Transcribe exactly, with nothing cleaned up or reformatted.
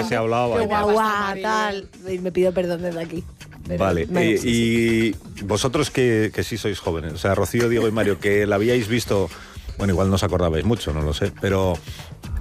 que se hablaba. Qué guau, tal. Y me pido perdón desde aquí. Pero, Vale, bueno, y, sí, sí. y vosotros que, que sí sois jóvenes, o sea, Rocío, Diego y Mario, que la habíais visto, bueno, igual no os acordabais mucho, no lo sé, pero